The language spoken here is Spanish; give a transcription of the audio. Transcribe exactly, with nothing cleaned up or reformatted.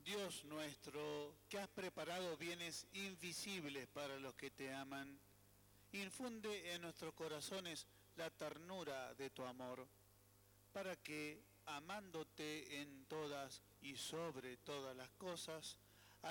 Dios nuestro, que has preparado bienes invisibles para los que te aman, infunde en nuestros corazones la ternura de tu amor, para que, amándote en todas y sobre todas las cosas,